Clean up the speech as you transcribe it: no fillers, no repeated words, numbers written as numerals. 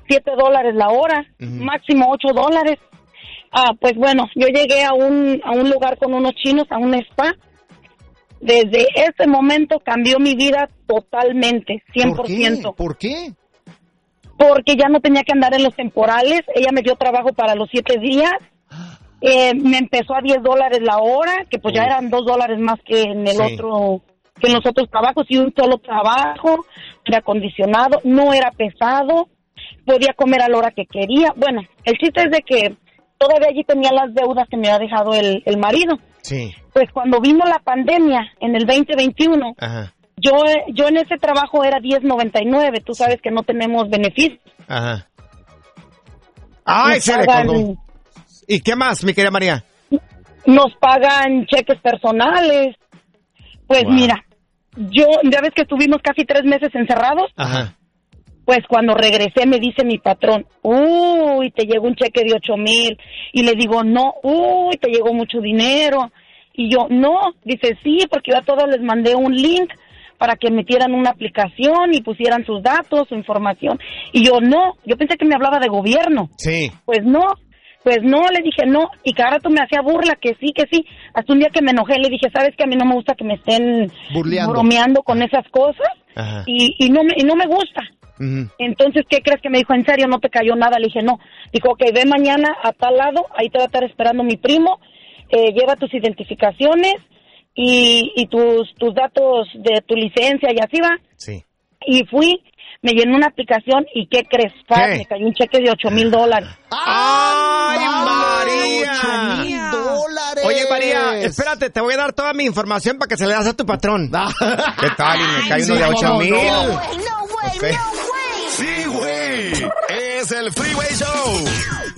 $7 la hora, máximo $8. Pues bueno, yo llegué a un lugar con unos chinos, a un spa. Desde ese momento cambió mi vida totalmente, 100%. ¿Por qué? Porque ya no tenía que andar en los temporales. Ella me dio trabajo para los 7 días. Me empezó a $10 la hora, que pues ya eran $2 más que en el otro, que en los otros trabajos, y un solo trabajo, era acondicionado, no era pesado, podía comer a la hora que quería. Bueno, el chiste es de que todavía allí tenía las deudas que me había dejado el marido. Sí. Pues cuando vino la pandemia en el 2021, yo en ese trabajo era $10.99. Tú sabes que no tenemos beneficios. Ajá. ¡Ay, se recordó! ¿Y qué más, mi querida María? Nos pagan cheques personales. Pues mira, ya ves que estuvimos casi 3 meses encerrados. Ajá. Pues cuando regresé me dice mi patrón, uy, te llegó un cheque de 8,000. Y le digo, no, uy, te llegó mucho dinero. Y yo, no, dice, sí, porque yo a todos les mandé un link para que metieran una aplicación y pusieran sus datos, su información. Y yo, no, yo pensé que me hablaba de gobierno. Sí. Pues no, le dije no. Y cada rato me hacía burla, que sí. Hasta un día que me enojé, le dije, ¿sabes que a mí no me gusta que me estén bromeando con esas cosas? Y no me gusta. Entonces, ¿qué crees que me dijo? ¿En serio no te cayó nada? Le dije, no. Dijo, ok, ve mañana a tal lado, ahí te va a estar esperando mi primo, lleva tus identificaciones y tus datos de tu licencia y así va. Sí. Y fui, me llenó una aplicación y ¿qué crees? Me cayó un cheque de $8,000. ¡Ay, María! $8,000. Oye, María, espérate, te voy a dar toda mi información para que se le das a tu patrón. ¿Qué tal? Y me cae uno de 8,000. No, güey. Sí, güey. Es el Freeway Show.